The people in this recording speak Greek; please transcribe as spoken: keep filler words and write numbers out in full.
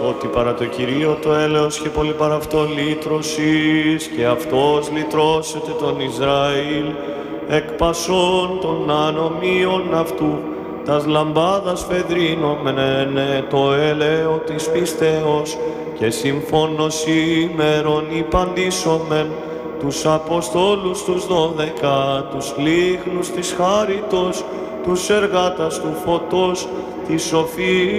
Ότι παρά το Κυρίο το έλεος και πολύ παρά αυτό λύτρωσης, και αυτός λυτρώσεται τον Ισραήλ, εκ πασών των ανομίων αυτού, τας λαμπάδας φεδρίνομενε το έλεο της πίστεως, και συμφώνος ημέρων υπαντήσομεν, τους Αποστόλους τους δώδεκα, τους λίχνους της χάριτος, τους εργάτας του φωτός, τη σοφία